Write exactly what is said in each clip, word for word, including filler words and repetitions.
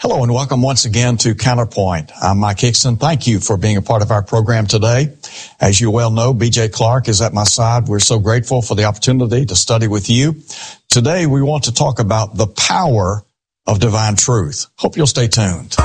Hello and welcome once again to Counterpoint. I'm Mike Hickson. Thank you for being a part of our program today. As you well know, B J Clark is at my side. We're so grateful for the opportunity to study with you. Today we want to talk about the power of divine truth. Hope you'll stay tuned.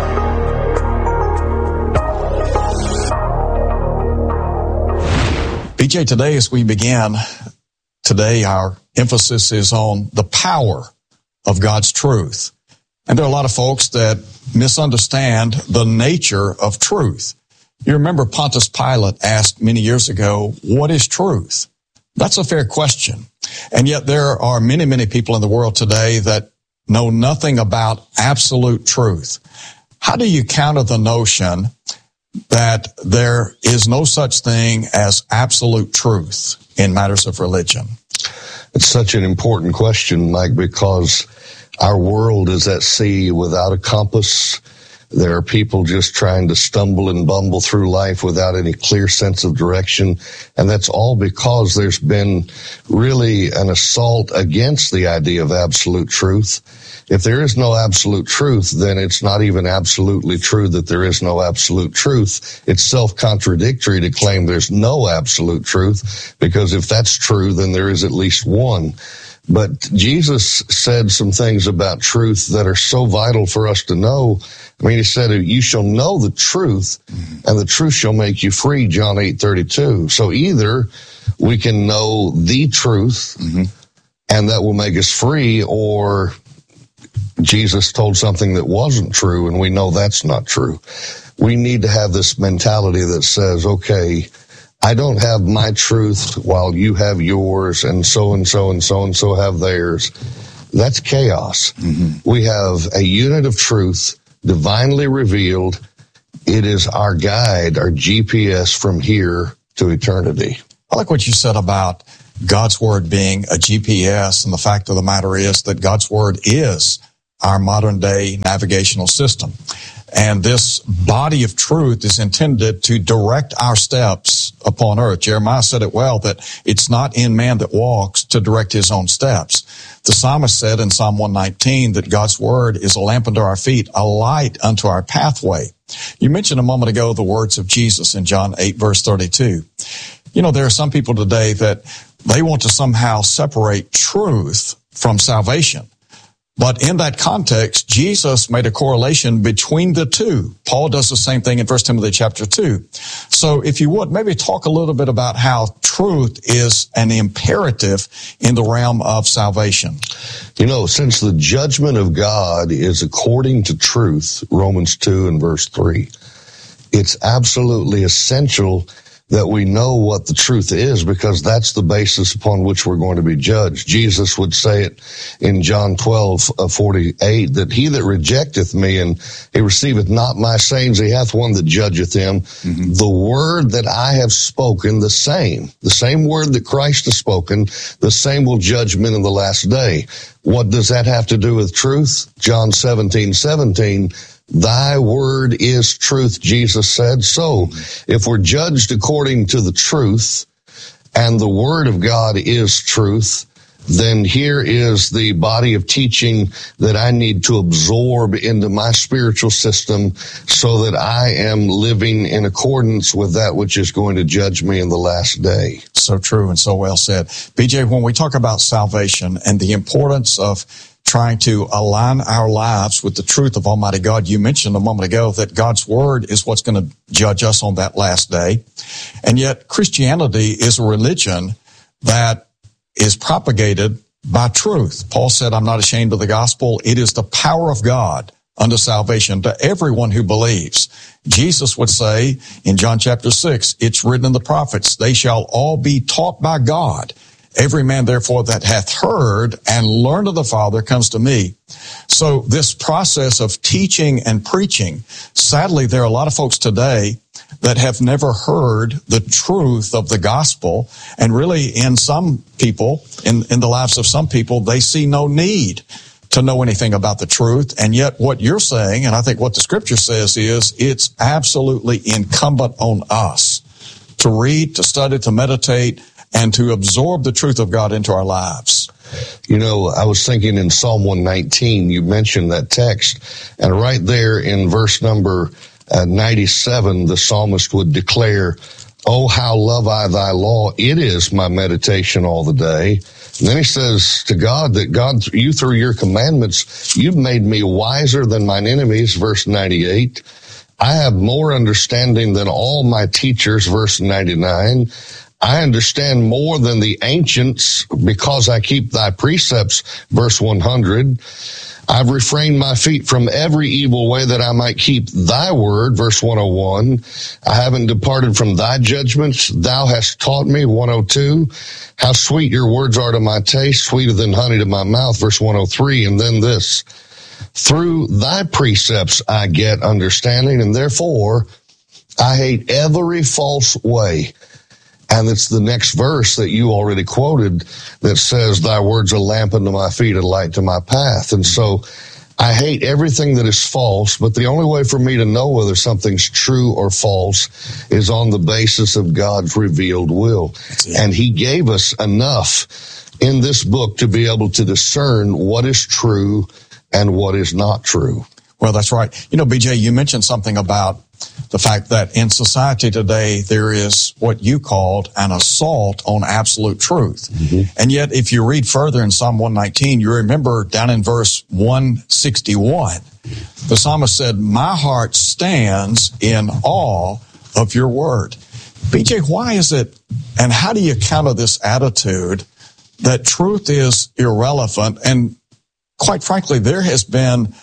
B J, today as we begin, today our emphasis is on the power of God's truth. And there are a lot of folks that misunderstand the nature of truth. You remember Pontius Pilate asked many years ago, what is truth? That's a fair question. And yet there are many, many people in the world today that know nothing about absolute truth. How do you counter the notion that there is no such thing as absolute truth in matters of religion? It's such an important question, Mike, because our world is at sea without a compass. There are people just trying to stumble and bumble through life without any clear sense of direction. And that's all because there's been really an assault against the idea of absolute truth. If there is no absolute truth, then it's not even absolutely true that there is no absolute truth. It's self-contradictory to claim there's no absolute truth, because if that's true, then there is at least one. But Jesus said some things about truth that are so vital for us to know. I mean, he said, you shall know the truth, and the truth shall make you free, John eight thirty-two. So either we can know the truth, mm-hmm. and that will make us free, or Jesus told something that wasn't true, and we know that's not true. We need to have this mentality that says, okay, I don't have my truth while you have yours, and so and so and so and so have theirs. That's chaos. Mm-hmm. We have a unit of truth, divinely revealed. It is our guide, our G P S from here to eternity. I like what you said about God's Word being a G P S, and the fact of the matter is that God's Word is our modern day navigational system. And this body of truth is intended to direct our steps upon earth. Jeremiah said it well, that it's not in man that walks to direct his own steps. The psalmist said in Psalm one nineteen that God's word is a lamp unto our feet, a light unto our pathway. You mentioned a moment ago the words of Jesus in John eight verse thirty-two. You know, there are some people today that they want to somehow separate truth from salvation. But in that context, Jesus made a correlation between the two. Paul does the same thing in First Timothy chapter two. So if you would, maybe talk a little bit about how truth is an imperative in the realm of salvation. You know, since the judgment of God is according to truth, Romans two and verse three, it's absolutely essential that we know what the truth is, because that's the basis upon which we're going to be judged. Jesus would say it in John twelve forty-eight, that he that rejecteth me and he receiveth not my sayings, he hath one that judgeth him. Mm-hmm. The word that I have spoken, the same, the same word that Christ has spoken, the same will judge men in the last day. What does that have to do with truth? John seventeen seventeen, thy word is truth, Jesus said. So if we're judged according to the truth, and the word of God is truth, then here is the body of teaching that I need to absorb into my spiritual system so that I am living in accordance with that which is going to judge me in the last day. So true and so well said. B J, when we talk about salvation and the importance of trying to align our lives with the truth of Almighty God, you mentioned a moment ago that God's Word is what's going to judge us on that last day. And yet Christianity is a religion that is propagated by truth. Paul said, I'm not ashamed of the gospel. It is the power of God unto salvation to everyone who believes. Jesus would say in John chapter six, it's written in the prophets, they shall all be taught by God. Every man, therefore, that hath heard and learned of the Father comes to me. So this process of teaching and preaching, sadly, there are a lot of folks today that have never heard the truth of the gospel. And really, in some people, in, in the lives of some people, they see no need to know anything about the truth. And yet what you're saying, and I think what the scripture says, is it's absolutely incumbent on us to read, to study, to meditate, and to absorb the truth of God into our lives. You know, I was thinking in Psalm one nineteen, you mentioned that text, and right there in verse number uh, ninety-seven, the psalmist would declare, "Oh, how love I thy law. It is my meditation all the day." And then he says to God that God, you through your commandments, you've made me wiser than mine enemies, verse ninety-eight. I have more understanding than all my teachers, verse ninety-nine. I understand more than the ancients because I keep thy precepts, verse one hundred. I've refrained my feet from every evil way that I might keep thy word, verse one oh one. I haven't departed from thy judgments. Thou hast taught me, one oh two. How sweet your words are to my taste, sweeter than honey to my mouth, verse one oh three. And then this, through thy precepts I get understanding, and therefore I hate every false way. And it's the next verse that you already quoted that says, thy words are a lamp unto my feet, a light to my path. And so I hate everything that is false, but the only way for me to know whether something's true or false is on the basis of God's revealed will. And he gave us enough in this book to be able to discern what is true and what is not true. Well, that's right. You know, B J, you mentioned something about the fact that in society today, there is what you called an assault on absolute truth. Mm-hmm. And yet, if you read further in Psalm one nineteen, you remember down in verse one sixty-one, the psalmist said, my heart stands in awe of your word. B J, why is it, and how do you counter this attitude that truth is irrelevant? And quite frankly, there has been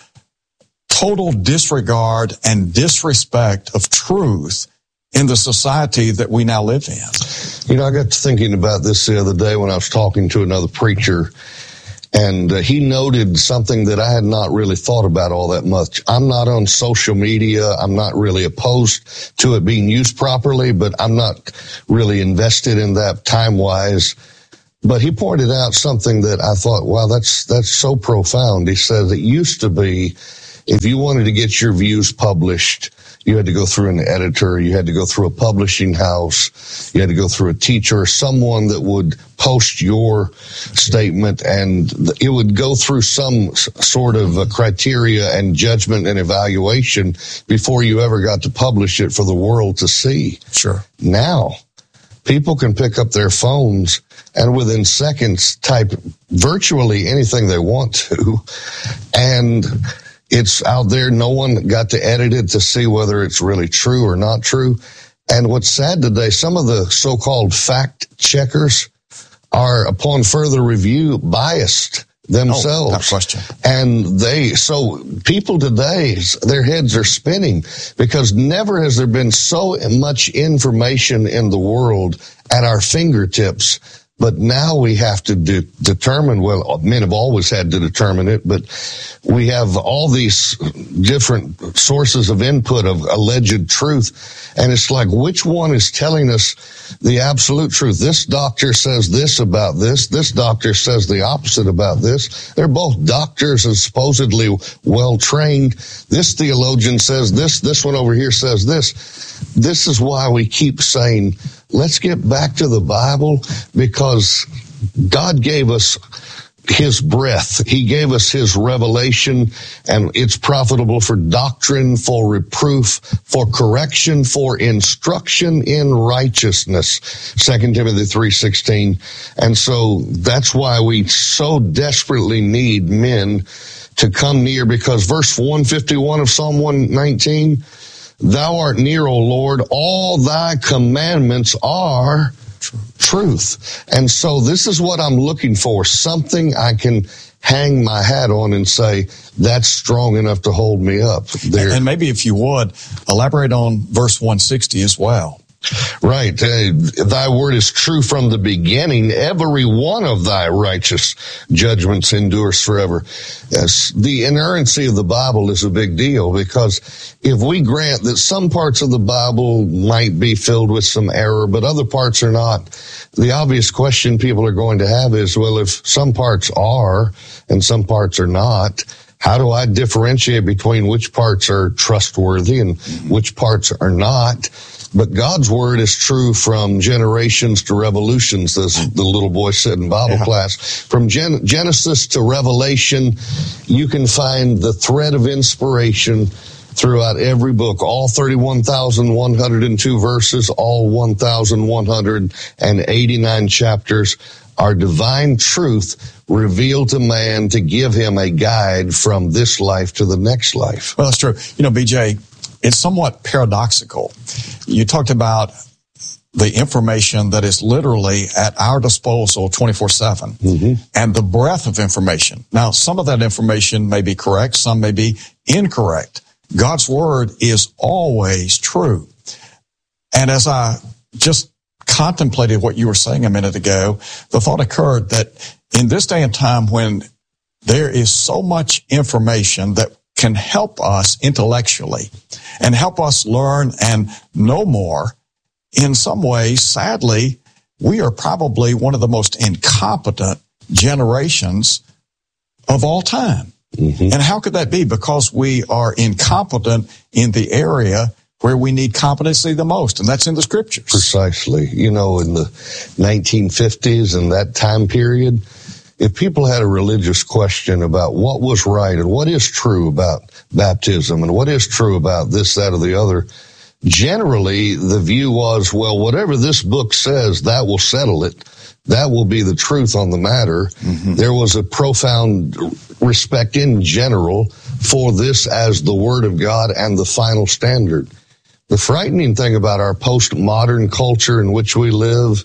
total disregard and disrespect of truth in the society that we now live in. You know, I got to thinking about this the other day when I was talking to another preacher, and uh, he noted something that I had not really thought about all that much. I'm not on social media. I'm not really opposed to it being used properly, but I'm not really invested in that time-wise. But he pointed out something that I thought, wow, that's that's so profound. He said it used to be, if you wanted to get your views published, you had to go through an editor, you had to go through a publishing house, you had to go through a teacher, someone that would post your statement, and it would go through some sort of a criteria and judgment and evaluation before you ever got to publish it for the world to see. Sure. Now, people can pick up their phones and within seconds type virtually anything they want to, and it's out there. No one got to edit it to see whether it's really true or not true. And what's sad today, some of the so-called fact checkers are, upon further review, biased themselves. Oh, no question. And they, so people today, their heads are spinning because never has there been so much information in the world at our fingertips. But now we have to de- determine, well, men have always had to determine it, but we have all these different sources of input of alleged truth. And it's like, which one is telling us the absolute truth? This doctor says this about this. This doctor says the opposite about this. They're both doctors and supposedly well trained. This theologian says this. This one over here says this. This is why we keep saying, let's get back to the Bible, because God gave us his breath. He gave us his revelation, and it's profitable for doctrine, for reproof, for correction, for instruction in righteousness. Second Timothy three sixteen. And so that's why we so desperately need men to come near, because verse one fifty-one of Psalm one nineteen, thou art near, O Lord, all thy commandments are truth. And so this is what I'm looking for, something I can hang my hat on and say, that's strong enough to hold me up. There. And maybe if you would, elaborate on verse one sixty as well. Right. Uh, thy word is true from the beginning. Every one of thy righteous judgments endures forever. Yes, the inerrancy of the Bible is a big deal, because if we grant that some parts of the Bible might be filled with some error, but other parts are not, the obvious question people are going to have is, well, if some parts are and some parts are not, how do I differentiate between which parts are trustworthy and which parts are not? But God's word is true from generations to revolutions, as the little boy said in Bible yeah. class. From Gen- Genesis to Revelation, you can find the thread of inspiration throughout every book, all thirty-one thousand one hundred two verses, all one thousand one hundred eighty-nine chapters are divine truth revealed to man to give him a guide from this life to the next life. Well, that's true. You know, B J, it's somewhat paradoxical. You talked about the information that is literally at our disposal twenty-four seven mm-hmm. and the breadth of information. Now, some of that information may be correct, some may be incorrect. God's word is always true. And as I just contemplated what you were saying a minute ago, the thought occurred that in this day and time when there is so much information that can help us intellectually and help us learn and know more, in some ways, sadly, we are probably one of the most incompetent generations of all time. Mm-hmm. And how could that be? Because we are incompetent in the area where we need competency the most, and that's in the scriptures. Precisely. You know, in the nineteen fifties and that time period, if people had a religious question about what was right and what is true about baptism and what is true about this, that, or the other, generally the view was, well, whatever this book says, that will settle it. That will be the truth on the matter. Mm-hmm. There was a profound respect in general for this as the Word of God and the final standard. The frightening thing about our postmodern culture in which we live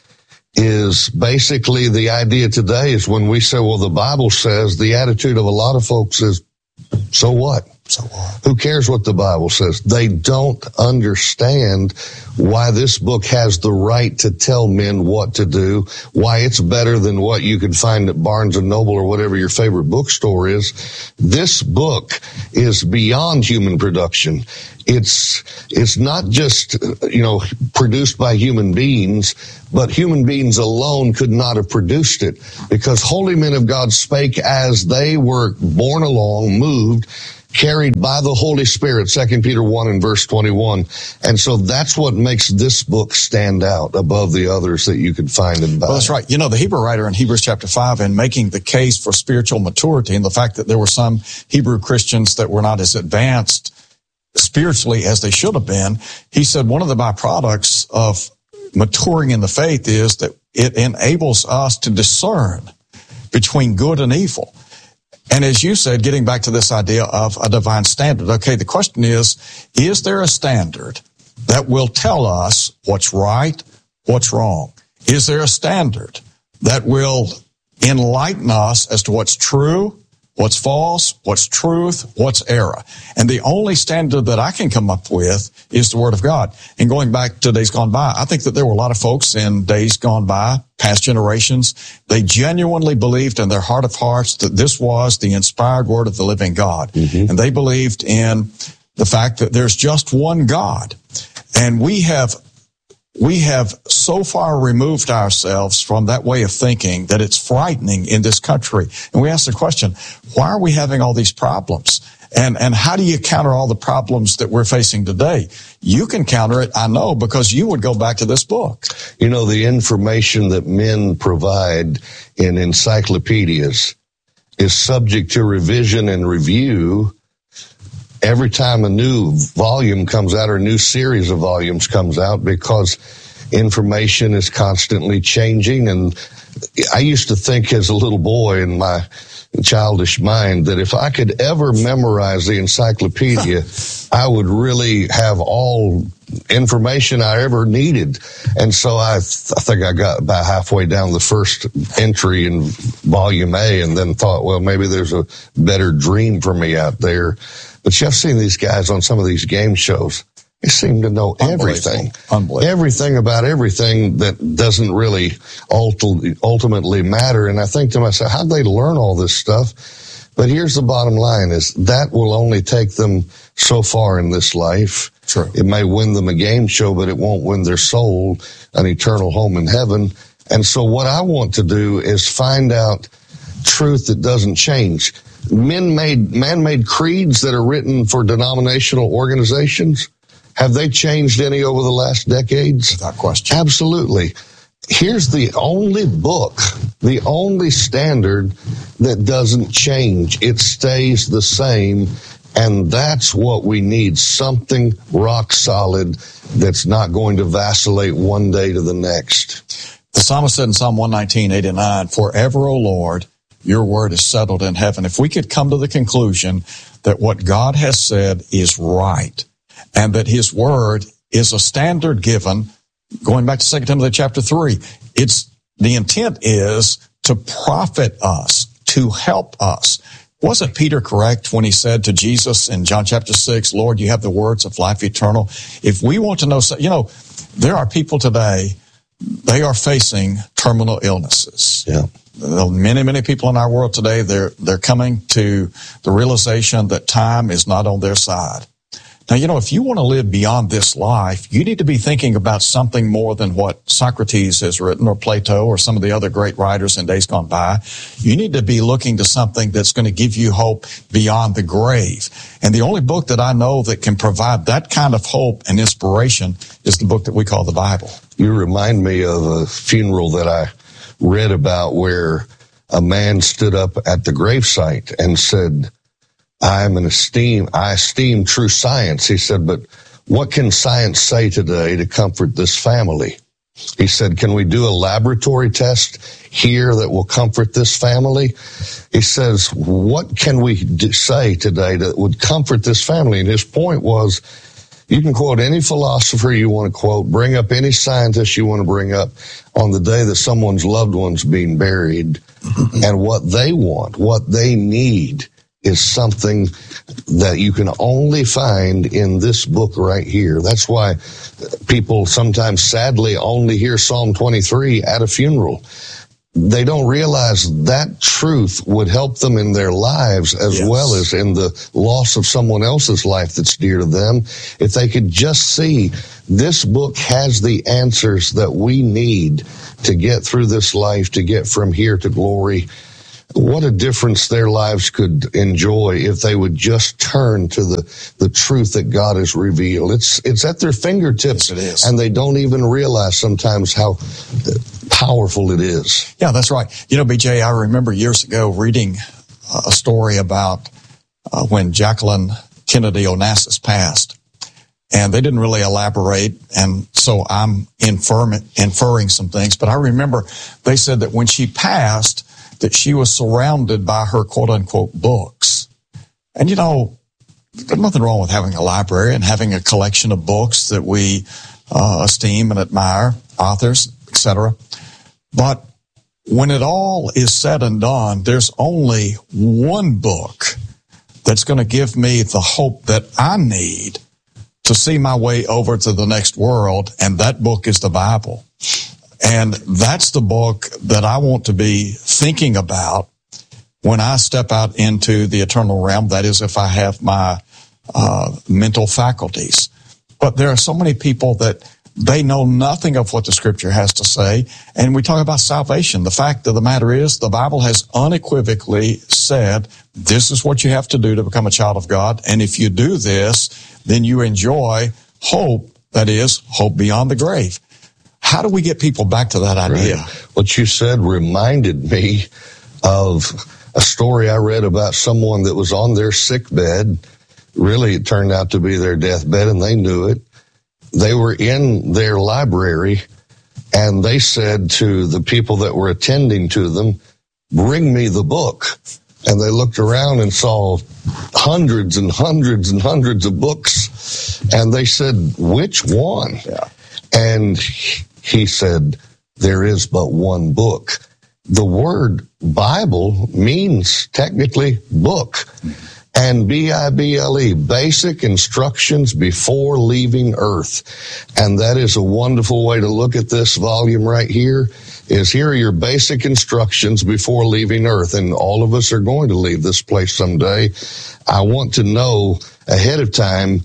is basically the idea today is when we say, well, the Bible says, the attitude of a lot of folks is, so what? So what? Who cares what the Bible says? They don't understand why this book has the right to tell men what to do, why it's better than what you can find at Barnes and Noble or whatever your favorite bookstore is. This book is beyond human production. It's, it's not just, you know, produced by human beings, but human beings alone could not have produced it, because holy men of God spake as they were borne along, moved, carried by the Holy Spirit, Second Peter one and verse twenty-one. And so that's what makes this book stand out above the others that you could find in the Bible. Well, that's right. You know, the Hebrew writer in Hebrews chapter five, in making the case for spiritual maturity and the fact that there were some Hebrew Christians that were not as advanced spiritually as they should have been, he said one of the byproducts of maturing in the faith is that it enables us to discern between good and evil. And as you said, getting back to this idea of a divine standard, okay, the question is, is there a standard that will tell us what's right, what's wrong? Is there a standard that will enlighten us as to what's true, what's false, what's truth, what's error? And the only standard that I can come up with is the Word of God. And going back to days gone by, I think that there were a lot of folks in days gone by, past generations, they genuinely believed in their heart of hearts that this was the inspired Word of the living God. Mm-hmm. And they believed in the fact that there's just one God. And we have We have so far removed ourselves from that way of thinking that it's frightening in this country. And we ask the question, why are we having all these problems? And and how do you counter all the problems that we're facing today? You can counter it, I know, because you would go back to this book. You know, the information that men provide in encyclopedias is subject to revision and review every time a new volume comes out or a new series of volumes comes out, because information is constantly changing. And I used to think as a little boy in my childish mind that if I could ever memorize the encyclopedia, I would really have all information I ever needed. And so I, th- I think I got about halfway down the first entry in volume A and then thought, well, maybe there's a better dream for me out there. But you've seen these guys on some of these game shows. They seem to know everything. Unbelievable. Everything about everything that doesn't really ulti- ultimately matter. And I think to myself, how'd they learn all this stuff? But here's the bottom line is that will only take them so far in this life. True. It may win them a game show, but it won't win their soul an eternal home in heaven. And so what I want to do is find out truth that doesn't change. Men-made, man-made creeds that are written for denominational organizations Have they changed any over the last decades? Without question. Absolutely. Here's the only book, the only standard that doesn't change. It stays the same, and that's what we need, something rock solid that's not going to vacillate one day to the next. The psalmist said in Psalm one nineteen, eighty-nine, forever, O Lord, your word is settled in heaven. If we could come to the conclusion that what God has said is right, and that his word is a standard given, going back to Second Timothy chapter three, it's the intent is to profit us, to help us. Wasn't Peter correct when he said to Jesus in John chapter six, Lord, you have the words of life eternal? If we want to know, you know, there are people today, they are facing terminal illnesses. Yeah. Many, many people in our world today, they're, they're coming to the realization that time is not on their side. Now, you know, if you want to live beyond this life, you need to be thinking about something more than what Socrates has written or Plato or some of the other great writers in days gone by. You need to be looking to something that's going to give you hope beyond the grave. And the only book that I know that can provide that kind of hope and inspiration is the book that we call the Bible. You remind me of a funeral that I read about where a man stood up at the gravesite and said, I'm an esteem, I esteem true science. He said, but what can science say today to comfort this family? He said, can we do a laboratory test here that will comfort this family? He says, what can we do, say today that would comfort this family? And his point was, you can quote any philosopher you want to quote, bring up any scientist you want to bring up on the day that someone's loved one's being buried, and what they want, what they need is something that you can only find in this book right here. That's why people sometimes sadly only hear Psalm twenty-three at a funeral. They don't realize that truth would help them in their lives as yes. well as in the loss of someone else's life that's dear to them. If they could just see this book has the answers that we need to get through this life, to get from here to glory. What a difference their lives could enjoy if they would just turn to the, the truth that God has revealed. It's it's at their fingertips, yes, it is. And they don't even realize sometimes how powerful it is. Yeah, that's right. You know, B J, I remember years ago reading a story about uh, when Jacqueline Kennedy Onassis passed, and they didn't really elaborate, and so I'm inferring, inferring some things, but I remember they said that when she passed, that she was surrounded by her quote-unquote books. And, you know, there's nothing wrong with having a library and having a collection of books that we uh, esteem and admire, authors, et cetera. But when it all is said and done, there's only one book that's going to give me the hope that I need to see my way over to the next world, and that book is the Bible. And that's the book that I want to be thinking about when I step out into the eternal realm. That is, if I have my uh, mental faculties. But there are so many people that they know nothing of what the Scripture has to say. And we talk about salvation. The fact of the matter is, the Bible has unequivocally said, this is what you have to do to become a child of God. And if you do this, then you enjoy hope, that is, hope beyond the grave. How do we get people back to that idea? Right. What you said reminded me of a story I read about someone that was on their sick bed. Really, it turned out to be their deathbed, and they knew it. They were in their library, and they said to the people that were attending to them, bring me the book. And they looked around and saw hundreds and hundreds and hundreds of books. And they said, which one? Yeah. And he said, there is but one book. The word Bible means technically book. And B I B L E, basic instructions before leaving earth. And that is a wonderful way to look at this volume right here, is here are your basic instructions before leaving earth. And all of us are going to leave this place someday. I want to know ahead of time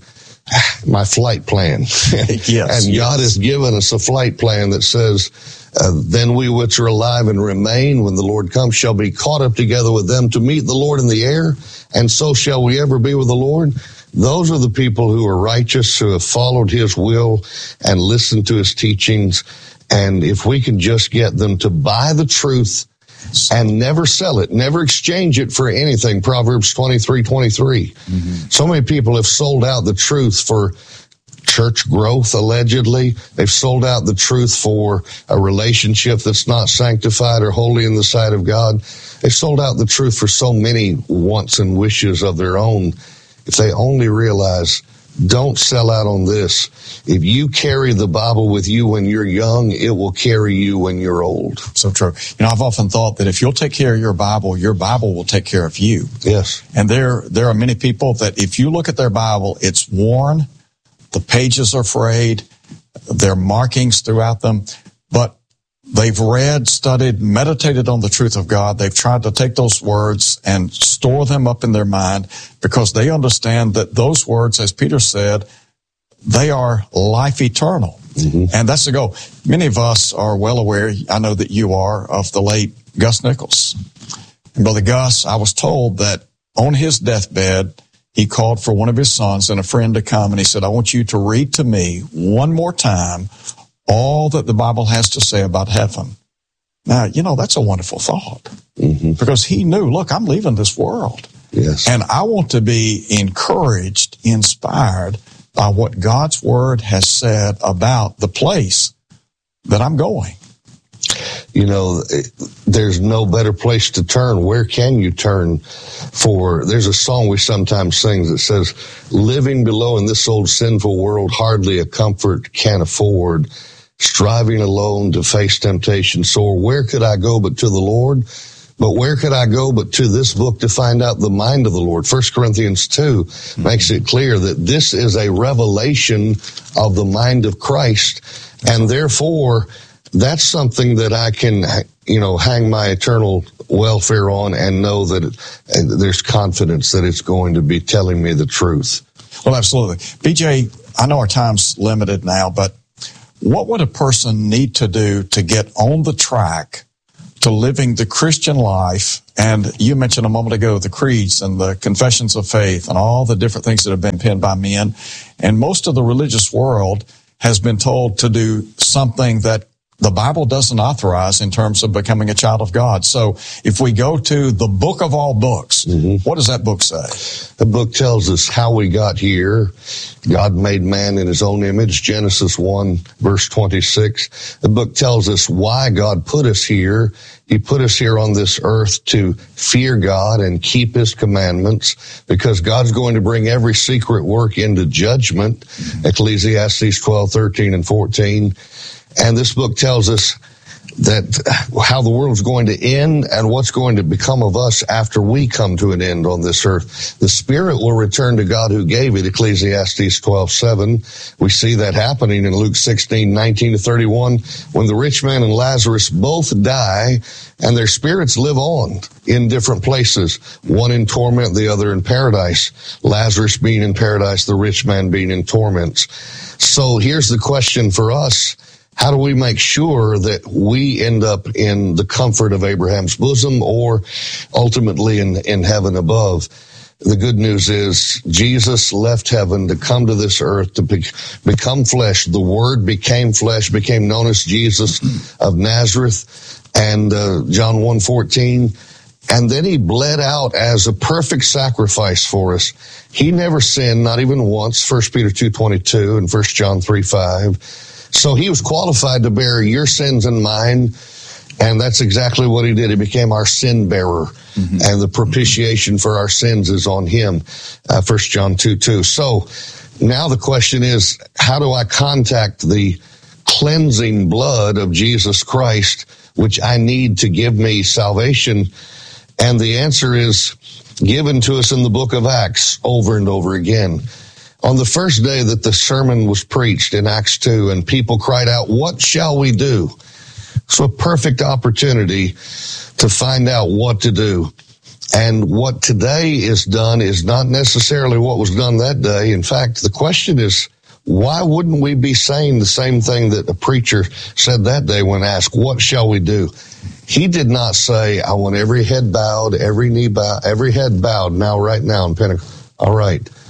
my flight plan. Yes, and yes. God has given us a flight plan that says, uh, then we which are alive and remain when the Lord comes shall be caught up together with them to meet the Lord in the air. And so shall we ever be with the Lord. Those are the people who are righteous, who have followed his will and listened to his teachings. And if we can just get them to buy the truth and never sell it, never exchange it for anything, Proverbs twenty-three twenty-three. Mm-hmm. So many people have sold out the truth for church growth, allegedly. They've sold out the truth for a relationship that's not sanctified or holy in the sight of God. They've sold out the truth for so many wants and wishes of their own. If they only realize, don't sell out on this. If you carry the Bible with you when you're young, it will carry you when you're old. So true. You know, I've often thought that if you'll take care of your Bible, your Bible will take care of you. Yes. And there, there are many people that if you look at their Bible, it's worn, the pages are frayed, there are markings throughout them, but they've read, studied, meditated on the truth of God. They've tried to take those words and store them up in their mind because they understand that those words, as Peter said, they are life eternal. Mm-hmm. And that's the goal. Many of us are well aware, I know that you are, of the late Gus Nichols. And Brother Gus, I was told that on his deathbed, he called for one of his sons and a friend to come, and he said, I want you to read to me one more time all that the Bible has to say about heaven. Now, you know, that's a wonderful thought. Mm-hmm. Because he knew, look, I'm leaving this world. Yes. And I want to be encouraged, inspired by what God's Word has said about the place that I'm going. You know, there's no better place to turn. Where can you turn for? There's a song we sometimes sing that says, living below in this old sinful world, hardly a comfort can afford, striving alone to face temptation sore. Where could I go but to the Lord? But where could I go but to this book to find out the mind of the Lord? First Corinthians two mm-hmm. makes it clear that this is a revelation of the mind of Christ, and therefore that's something that I can, you know, hang my eternal welfare on and know that it, there's confidence that it's going to be telling me the truth. Well, absolutely. B J, I know our time's limited now, but what would a person need to do to get on the track to living the Christian life? And you mentioned a moment ago the creeds and the confessions of faith and all the different things that have been penned by men. And most of the religious world has been told to do something that the Bible doesn't authorize in terms of becoming a child of God. So if we go to the book of all books, mm-hmm. what does that book say? The book tells us how we got here. God made man in his own image, Genesis one, verse twenty-six. The book tells us why God put us here. He put us here on this earth to fear God and keep his commandments, because God's going to bring every secret work into judgment, mm-hmm. Ecclesiastes twelve, thirteen, and fourteen. And this book tells us that how the world's going to end and what's going to become of us after we come to an end on this earth. The spirit will return to God who gave it, Ecclesiastes twelve, seven. We see that happening in Luke sixteen, nineteen to thirty-one, when the rich man and Lazarus both die and their spirits live on in different places, one in torment, the other in paradise. Lazarus being in paradise, the rich man being in torments. So here's the question for us. How do we make sure that we end up in the comfort of Abraham's bosom or ultimately in, in heaven above? The good news is Jesus left heaven to come to this earth to be, become flesh. The Word became flesh, became known as Jesus of Nazareth, and uh, John one fourteen. And then he bled out as a perfect sacrifice for us. He never sinned, not even once, First Peter two twenty-two and First John three five. So he was qualified to bear your sins and mine, and that's exactly what he did. He became our sin bearer, mm-hmm. and the propitiation for our sins is on him, uh, First John two two. So now the question is, how do I contact the cleansing blood of Jesus Christ, which I need to give me salvation? And the answer is given to us in the book of Acts over and over again. On the first day that the sermon was preached in Acts two, and people cried out, what shall we do? So a perfect opportunity to find out what to do. And what today is done is not necessarily what was done that day. In fact, the question is, why wouldn't we be saying the same thing that a preacher said that day when asked, what shall we do? He did not say, I want every head bowed, every knee bowed, every head bowed now, right now in Pentecost. All right.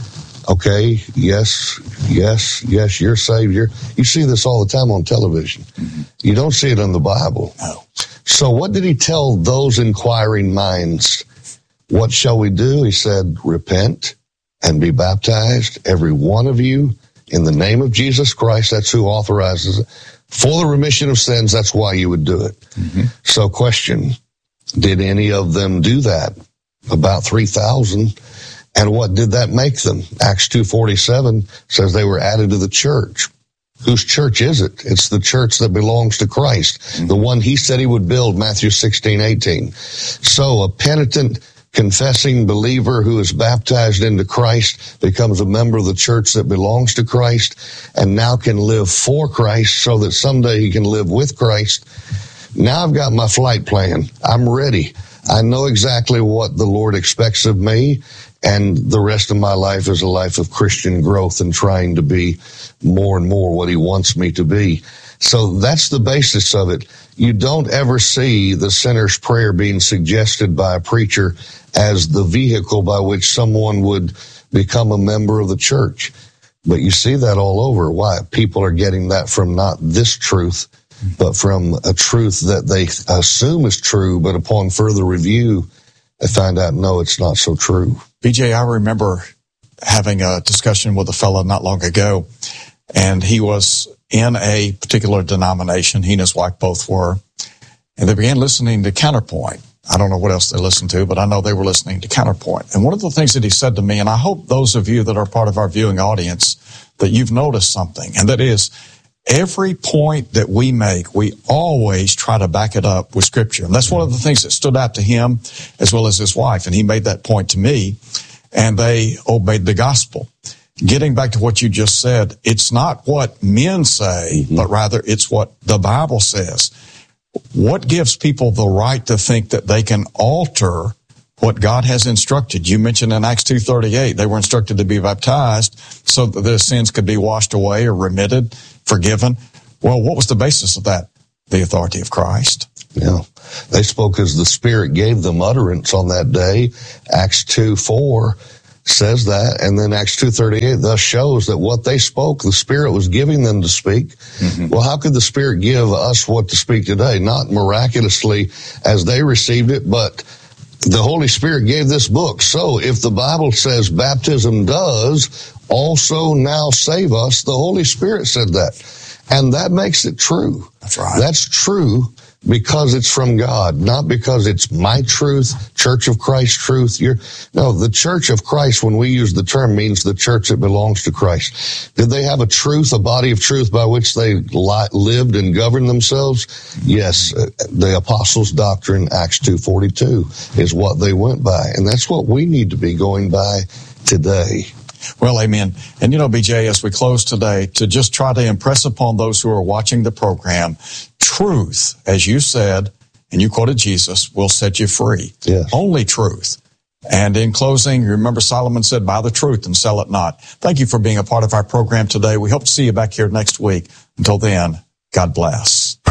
Okay, yes, yes, yes, you're saved. You're, you see this all the time on television. Mm-hmm. You don't see it in the Bible. No. So what did he tell those inquiring minds? What shall we do? He said, repent and be baptized, every one of you, in the name of Jesus Christ. That's who authorizes it. For the remission of sins, that's why you would do it. Mm-hmm. So question, did any of them do that? About three thousand. And what did that make them? Acts two forty-seven says they were added to the church. Whose church is it? It's the church that belongs to Christ, mm-hmm. the one he said he would build, Matthew sixteen eighteen. So a penitent, confessing believer who is baptized into Christ becomes a member of the church that belongs to Christ and now can live for Christ so that someday he can live with Christ. Now I've got my flight plan. I'm ready. I know exactly what the Lord expects of me, and the rest of my life is a life of Christian growth and trying to be more and more what he wants me to be. So that's the basis of it. You don't ever see the sinner's prayer being suggested by a preacher as the vehicle by which someone would become a member of the church. But you see that all over. Why? People are getting that from not this truth, but from a truth that they assume is true, but upon further review, they find out, no, it's not so true. B J, I remember having a discussion with a fellow not long ago, and he was in a particular denomination. He and his wife both were, and they began listening to Counterpoint. I don't know what else they listened to, but I know they were listening to Counterpoint. And one of the things that he said to me, and I hope those of you that are part of our viewing audience, that you've noticed something, and that is, every point that we make, we always try to back it up with Scripture. And that's one of the things that stood out to him as well as his wife. And he made that point to me, and they obeyed the gospel. Getting back to what you just said, it's not what men say, mm-hmm. but rather it's what the Bible says. What gives people the right to think that they can alter what God has instructed? You mentioned in Acts two thirty-eight, they were instructed to be baptized so that their sins could be washed away or remitted, forgiven. Well, what was the basis of that? The authority of Christ. Yeah. They spoke as the Spirit gave them utterance on that day. Acts two four says that. And then Acts two thirty-eight thus shows that what they spoke, the Spirit was giving them to speak. Mm-hmm. Well, how could the Spirit give us what to speak today? Not miraculously as they received it, but the Holy Spirit gave this book. So if the Bible says baptism does also now save us, the Holy Spirit said that. And that makes it true. That's right. That's true because it's from God, not because it's my truth, Church of Christ truth. You're, no, the Church of Christ, when we use the term, means the church that belongs to Christ. Did they have a truth, a body of truth by which they li- lived and governed themselves? Yes. The apostles' doctrine, Acts two forty-two, is what they went by. And that's what we need to be going by today. Well, amen. And you know, B J, as we close today, to just try to impress upon those who are watching the program, truth, as you said, and you quoted Jesus, will set you free. Yes. Only truth. And in closing, remember Solomon said, buy the truth and sell it not. Thank you for being a part of our program today. We hope to see you back here next week. Until then, God bless.